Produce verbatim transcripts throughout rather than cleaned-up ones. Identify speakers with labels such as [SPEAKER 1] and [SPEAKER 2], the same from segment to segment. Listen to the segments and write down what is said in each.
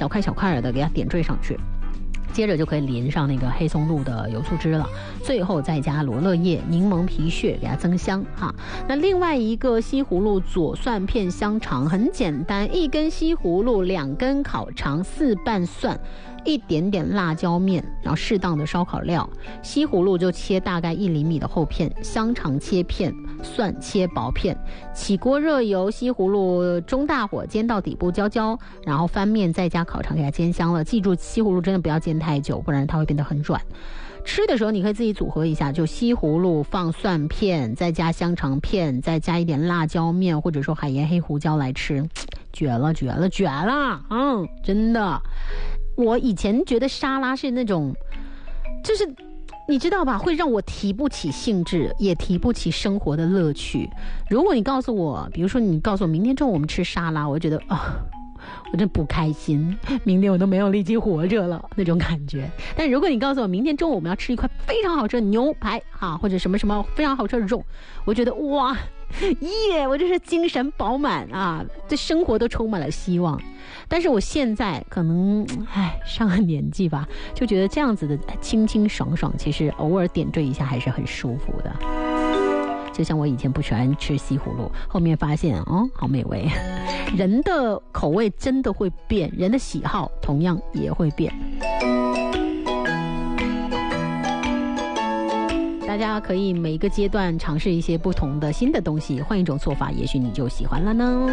[SPEAKER 1] 小块小块的给它点缀上去。接着就可以淋上那个黑松露的油醋汁了，最后再加罗勒叶、柠檬皮屑给它增香哈。那另外一个西葫芦左蒜片香肠很简单，一根西葫芦，两根烤肠，四瓣蒜，一点点辣椒面，然后适当的烧烤料。西葫芦就切大概一厘米的厚片，香肠切片，蒜切薄片。起锅热油，西葫芦中大火煎到底部焦焦，然后翻面再加烤肠给它煎香了。记住西葫芦真的不要煎太久，不然它会变得很软。吃的时候你可以自己组合一下，就西葫芦放蒜片，再加香肠片，再加一点辣椒面或者说海盐黑胡椒来吃，绝了绝了绝了。嗯，真的。我以前觉得沙拉是那种就是你知道吧，会让我提不起兴致，也提不起生活的乐趣。如果你告诉我，比如说你告诉我明天中午我们吃沙拉，我会觉得啊，我真不开心，明天我都没有力气活着了那种感觉。但如果你告诉我明天中午我们要吃一块非常好吃的牛排啊，或者什么什么非常好吃的肉，我觉得哇耶，我这是精神饱满啊，对生活都充满了希望。但是我现在可能唉上了年纪吧，就觉得这样子的清清爽爽，其实偶尔点缀一下还是很舒服的。就像我以前不喜欢吃西葫芦，后面发现哦，好美味。人的口味真的会变，人的喜好同样也会变。大家可以每一个阶段尝试一些不同的新的东西，换一种做法，也许你就喜欢了呢。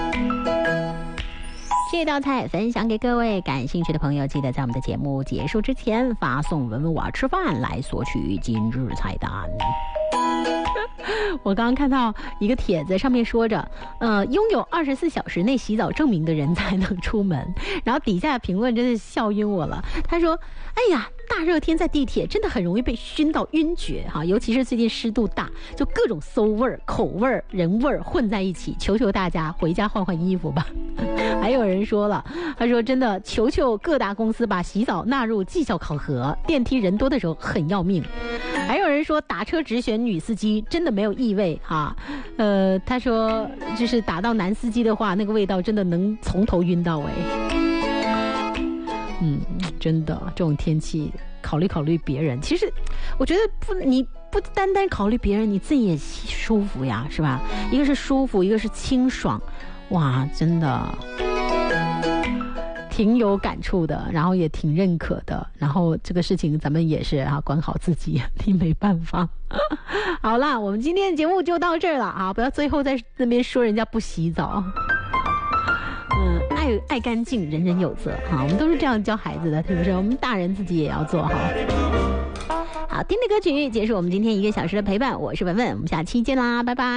[SPEAKER 1] 这道菜分享给各位感兴趣的朋友，记得在我们的节目结束之前发送文文我要吃饭来索取今日菜单。我刚刚看到一个帖子，上面说着呃，拥有二十四小时内洗澡证明的人才能出门，然后底下的评论真是笑晕我了。他说哎呀，大热天在地铁真的很容易被熏到晕厥哈，尤其是最近湿度大，就各种馊味儿、口味儿、人味儿混在一起，求求大家回家换换衣服吧。还有人说了，他说真的求求各大公司把洗澡纳入绩效考核，电梯人多的时候很要命。还有人说打车只选女司机真的没有异味哈，呃，他说就是打到男司机的话，那个味道真的能从头晕到尾。嗯，真的这种天气考虑考虑别人，其实我觉得不，你不单单考虑别人，你自己也舒服呀，是吧？一个是舒服，一个是清爽，哇，真的挺有感触的，然后也挺认可的。然后这个事情咱们也是啊，管好自己，你没办法。好啦，我们今天的节目就到这儿了啊！不要最后在那边说人家不洗澡。嗯，爱爱干净，人人有责哈，我们都是这样教孩子的，是不是？我们大人自己也要做好。好，听的歌曲结束我们今天一个小时的陪伴，我是文文，我们下期见啦，拜拜。